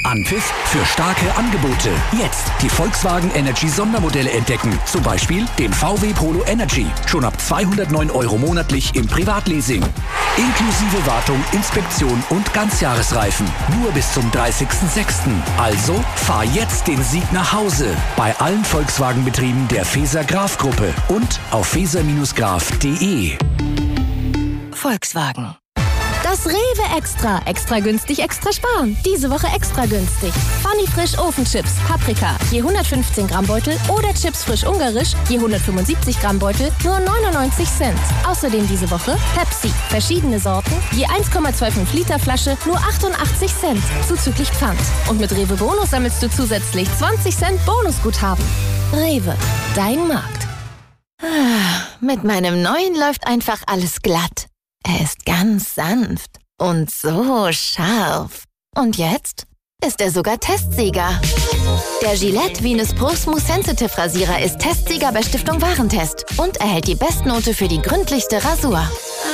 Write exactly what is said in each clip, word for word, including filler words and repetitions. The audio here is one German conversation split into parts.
Anpfiff für starke Angebote. Jetzt die Volkswagen Energy Sondermodelle entdecken. Zum Beispiel den V W Polo Energy. Schon ab zweihundertneun Euro monatlich im Privatleasing. Inklusive Wartung, Inspektion und Ganzjahresreifen. Nur bis zum dreißigsten sechsten Also fahr jetzt den Sieg nach Hause. Bei allen Volkswagen-Betrieben der Feser-Graf-Gruppe und auf feser graf punkt de. Volkswagen. Das Rewe Extra. Extra günstig, extra sparen. Diese Woche extra günstig. Funny Frisch Ofenchips, Paprika, je hundertfünfzehn Gramm Beutel oder Chips frisch ungarisch, je hundertfünfundsiebzig Gramm Beutel, nur neunundneunzig Cent. Außerdem diese Woche Pepsi, verschiedene Sorten, je eins Komma fünfundzwanzig Liter Flasche, nur achtundachtzig Cent, zuzüglich Pfand. Und mit Rewe Bonus sammelst du zusätzlich zwanzig Cent Bonusguthaben. Rewe, dein Markt. Mit meinem neuen läuft einfach alles glatt. Er ist ganz sanft und so scharf. Und jetzt ist er sogar Testsieger. Der Gillette Venus Pro Smooth Sensitive Rasierer ist Testsieger bei Stiftung Warentest und erhält die Bestnote für die gründlichste Rasur.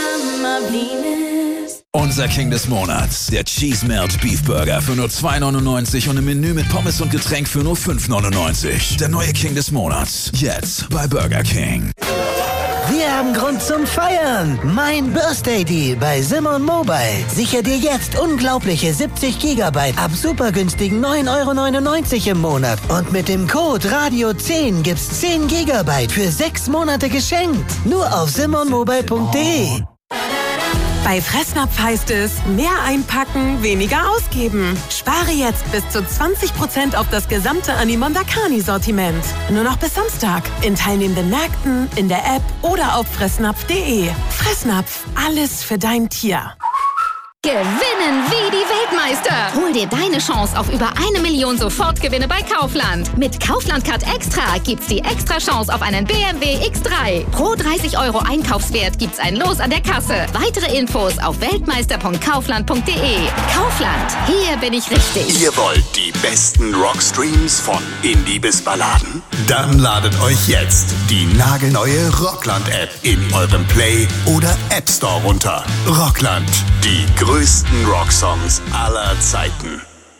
Unser King des Monats, der Cheese Melt Beef Burger für nur zwei neunundneunzig und ein Menü mit Pommes und Getränk für nur fünf neunundneunzig. Der neue King des Monats, jetzt bei Burger King. Wir haben Grund zum Feiern. Mein Birthday Deal bei Simon Mobile. Sicher dir jetzt unglaubliche siebzig Gigabyte ab super günstigen neun Euro neunundneunzig im Monat. Und mit dem Code Radio zehn gibt's zehn Gigabyte für sechs Monate geschenkt. Nur auf simon mobile punkt de. Bei Fressnapf heißt es, mehr einpacken, weniger ausgeben. Spare jetzt bis zu zwanzig Prozent auf das gesamte Animondakani-Sortiment. Nur noch bis Samstag. In teilnehmenden Märkten, in der App oder auf fressnapf punkt de. Fressnapf, alles für dein Tier. Gewinnen wie die Weltmeister. Hol dir deine Chance auf über eine Million Sofortgewinne bei Kaufland. Mit Kaufland Card Extra gibt's die extra Chance auf einen B M W X drei. Pro dreißig Euro Einkaufswert gibt's ein Los an der Kasse. Weitere Infos auf weltmeister punkt kaufland punkt de. Kaufland, hier bin ich richtig. Ihr wollt die besten Rockstreams von Indie bis Balladen? Dann ladet euch jetzt die nagelneue Rockland-App in eurem Play- oder App Store runter. Rockland, die größten Rocksongs aller Zeiten.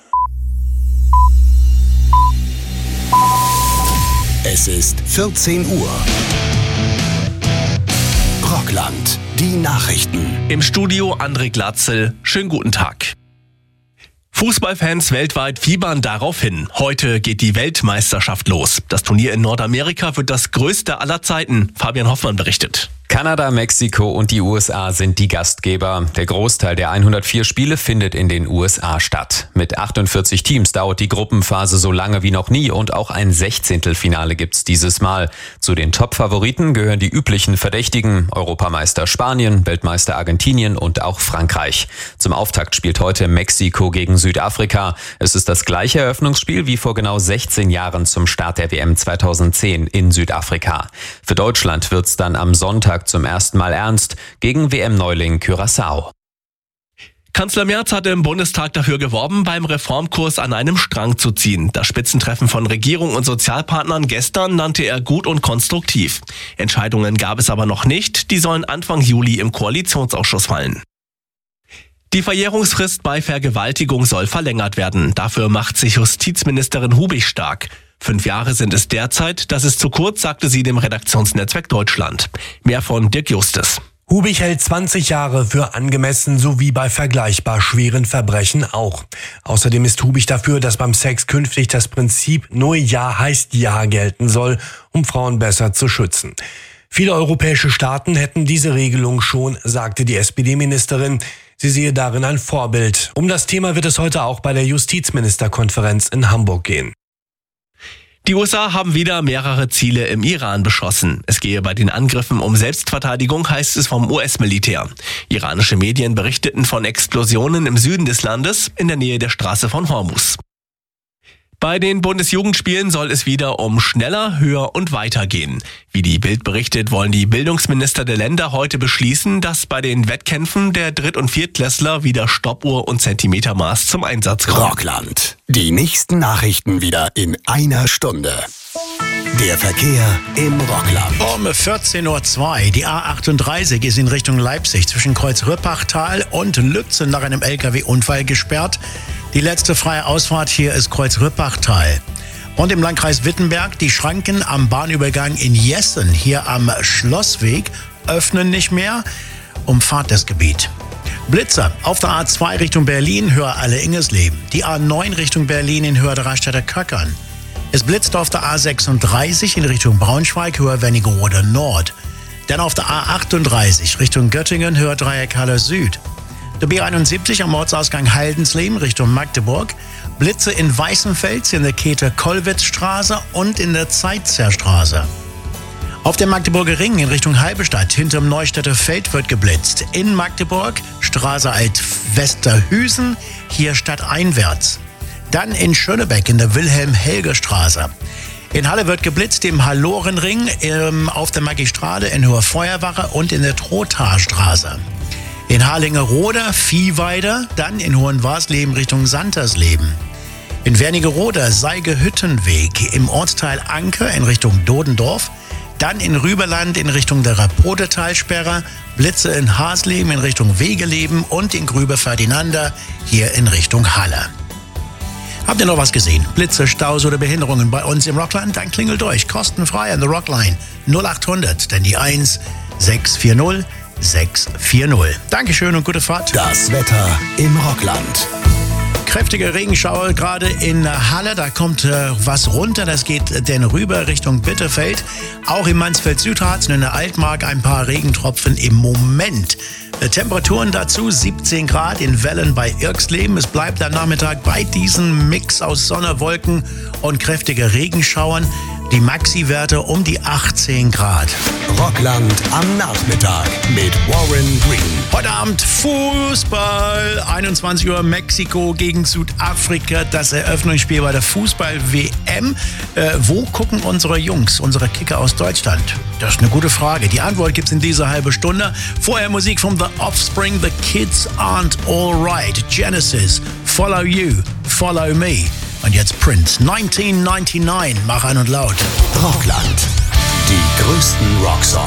Es ist vierzehn Uhr. Rockland, die Nachrichten. Im Studio André Glatzel. Schönen guten Tag. Fußballfans weltweit fiebern darauf hin. Heute geht die Weltmeisterschaft los. Das Turnier in Nordamerika wird das größte aller Zeiten. Fabian Hoffmann berichtet. Kanada, Mexiko und die U S A sind die Gastgeber. Der Großteil der hundertvier Spiele findet in den U S A statt. Mit achtundvierzig Teams dauert die Gruppenphase so lange wie noch nie und auch ein Sechzehntelfinale gibt's dieses Mal. Zu den Top-Favoriten gehören die üblichen Verdächtigen: Europameister Spanien, Weltmeister Argentinien und auch Frankreich. Zum Auftakt spielt heute Mexiko gegen Südafrika. Es ist das gleiche Eröffnungsspiel wie vor genau sechzehn Jahren zum Start der W M zweitausendzehn in Südafrika. Für Deutschland wird's dann am Sonntag zum ersten Mal ernst gegen W M-Neuling Curaçao. Kanzler Merz hatte im Bundestag dafür geworben, beim Reformkurs an einem Strang zu ziehen. Das Spitzentreffen von Regierung und Sozialpartnern gestern nannte er gut und konstruktiv. Entscheidungen gab es aber noch nicht. Die sollen Anfang Juli im Koalitionsausschuss fallen. Die Verjährungsfrist bei Vergewaltigung soll verlängert werden. Dafür macht sich Justizministerin Hubig stark. Fünf Jahre sind es derzeit. Das ist zu kurz, sagte sie dem Redaktionsnetzwerk Deutschland. Mehr von Dirk Justus. Hubig hält zwanzig Jahre für angemessen, sowie bei vergleichbar schweren Verbrechen auch. Außerdem ist Hubig dafür, dass beim Sex künftig das Prinzip nur Ja heißt Ja gelten soll, um Frauen besser zu schützen. Viele europäische Staaten hätten diese Regelung schon, sagte die S P D-Ministerin. Sie sehe darin ein Vorbild. Um das Thema wird es heute auch bei der Justizministerkonferenz in Hamburg gehen. Die U S A haben wieder mehrere Ziele im Iran beschossen. Es gehe bei den Angriffen um Selbstverteidigung, heißt es vom U S-Militär. Iranische Medien berichteten von Explosionen im Süden des Landes in der Nähe der Straße von Hormuz. Bei den Bundesjugendspielen soll es wieder um schneller, höher und weiter gehen. Wie die Bild berichtet, wollen die Bildungsminister der Länder heute beschließen, dass bei den Wettkämpfen der Dritt- und Viertklässler wieder Stoppuhr und Zentimetermaß zum Einsatz kommen. Rockland. Die nächsten Nachrichten wieder in einer Stunde. Der Verkehr im Rockland. Um vierzehn Uhr zwei. Die A achtunddreißig ist in Richtung Leipzig zwischen Kreuz Rüppachtal und Lützen nach einem L K W-Unfall gesperrt. Die letzte freie Ausfahrt hier ist Kreuz-Rippachtal. Und im Landkreis Wittenberg, die Schranken am Bahnübergang in Jessen, hier am Schlossweg, öffnen nicht mehr. Umfahrt das Gebiet. Blitzer auf der A zwei Richtung Berlin, Höher Alle-Ingesleben. Die A neun Richtung Berlin in Höher Dreistädter Köckern. Es blitzt auf der A sechsunddreißig in Richtung Braunschweig, Höher Wernigerode Nord. Dann auf der A achtunddreißig Richtung Göttingen, Höher Dreieckhalle Süd. Der B einundsiebzig am Ortsausgang Haldensleben Richtung Magdeburg. Blitze in Weißenfels in der Käthe-Kollwitz-Straße und in der Zeitzerstraße. Auf dem Magdeburger Ring in Richtung Halberstadt hinterm Neustädter Feld wird geblitzt. In Magdeburg, Straße Alt-Westerhüsen, hier stadteinwärts. Dann in Schönebeck in der Wilhelm-Helge-Straße. In Halle wird geblitzt im Hallorenring, ähm, auf der Magistrade in Höher Feuerwache und in der Trothaarstraße. In Harlingerode, Viehweide, dann in Hohenwarsleben Richtung Santersleben. In Wernigerode, Seige-Hüttenweg im Ortsteil Anke in Richtung Dodendorf. Dann in Rüberland in Richtung der Rapotetalsperre, Blitze in Hasleben in Richtung Wegeleben und in Grübe-Ferdinanda hier in Richtung Halle. Habt ihr noch was gesehen? Blitze, Staus oder Behinderungen bei uns im Rockland? Dann klingelt durch, kostenfrei an der Rockline null achthundert, denn die eins sechs vier null sechs vier null. Dankeschön und gute Fahrt. Das Wetter im Rockland. Kräftige Regenschauer gerade in Halle, da kommt äh, was runter, das geht denn rüber Richtung Bitterfeld. Auch in Mansfeld-Südharzen in der Altmark ein paar Regentropfen im Moment. Äh, Temperaturen dazu siebzehn Grad in Wellen bei Irksleben. Es bleibt am Nachmittag bei diesem Mix aus Sonne, Wolken und kräftiger Regenschauern. Die Maxi-Werte um die achtzehn Grad. Rockland am Nachmittag mit Warren Green. Heute Abend Fußball. einundzwanzig Uhr Mexiko gegen Südafrika. Das Eröffnungsspiel bei der Fußball-W M. Äh, wo gucken unsere Jungs, unsere Kicker aus Deutschland? Das ist eine gute Frage. Die Antwort gibt's in dieser halben Stunde. Vorher Musik von The Offspring. The Kids Aren't Alright. Genesis. Follow You. Follow Me. Und jetzt Prince, neunzehnhundertneunundneunzig, mach ein und laut. Rockland, die größten Rocksongs.